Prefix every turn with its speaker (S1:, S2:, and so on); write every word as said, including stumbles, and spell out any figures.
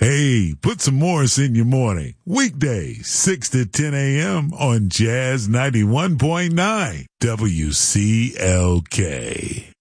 S1: Hey, put some Morris in your morning. Weekdays, six to ten a.m. on Jazz ninety-one point nine W C L K.